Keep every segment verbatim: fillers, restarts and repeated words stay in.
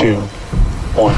two, one.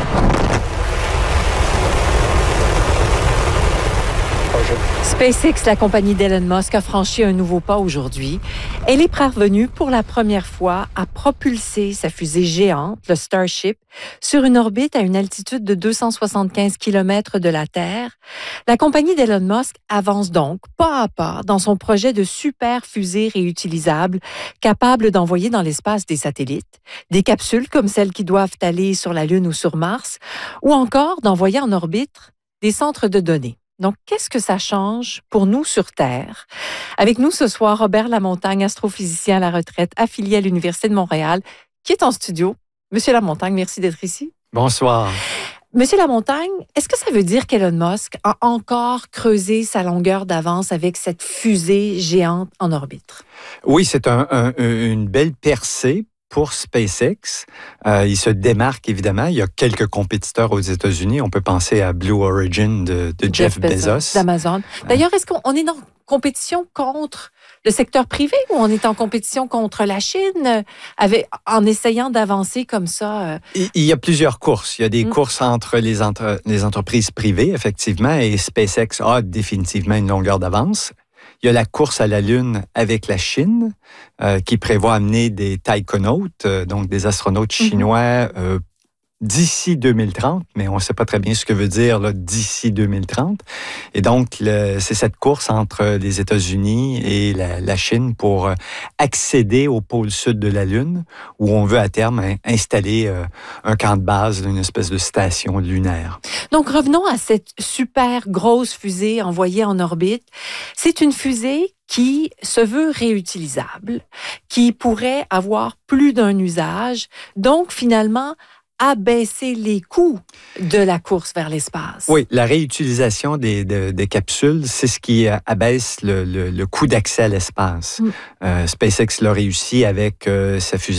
SpaceX, la compagnie d'Elon Musk, a franchi un nouveau pas aujourd'hui. Elle est parvenue pour la première fois à propulser sa fusée géante, le Starship, sur une orbite à une altitude de deux cent soixante-quinze kilomètres de la Terre. La compagnie d'Elon Musk avance donc pas à pas dans son projet de super fusée réutilisable capable d'envoyer dans l'espace des satellites, des capsules comme celles qui doivent aller sur la Lune ou sur Mars, ou encore d'envoyer en orbite des centres de données. Donc, qu'est-ce que ça change pour nous sur Terre? Avec nous ce soir, Robert Lamontagne, astrophysicien à la retraite, affilié à l'Université de Montréal, qui est en studio. Monsieur Lamontagne, merci d'être ici. Bonsoir. Monsieur Lamontagne, est-ce que ça veut dire qu'Elon Musk a encore creusé sa longueur d'avance avec cette fusée géante en orbite? Oui, c'est un, un, une belle percée pour SpaceX. Euh, il se démarque évidemment. Il y a quelques compétiteurs aux États-Unis. On peut penser à Blue Origin de, de Jeff, Jeff Bezos. Bezos. D'Amazon. D'ailleurs, est-ce qu'on est en compétition contre le secteur privé ou on est en compétition contre la Chine avec, en essayant d'avancer comme ça? Euh... Il, il y a plusieurs courses. Il y a des mmh. courses entre les, entre les entreprises privées, effectivement, et SpaceX a définitivement une longueur d'avance. Il y a la course à la Lune avec la Chine, euh, qui prévoit amener des taïkonautes, euh, donc des astronautes chinois, mm-hmm. euh, d'ici deux mille trente, mais on ne sait pas très bien ce que veut dire là, d'ici deux mille trente. Et donc, le, c'est cette course entre les États-Unis et la, la Chine pour accéder au pôle sud de la Lune, où on veut à terme installer euh, un camp de base, une espèce de station lunaire. Donc, revenons à cette super grosse fusée envoyée en orbite. C'est une fusée qui se veut réutilisable, qui pourrait avoir plus d'un usage. Donc, finalement, abaisser les coûts de la course vers l'espace. Oui, la réutilisation des, des, des capsules, c'est ce qui abaisse le, le, le coût d'accès à l'espace. Mm. Euh, SpaceX l'a réussi avec euh, sa fusée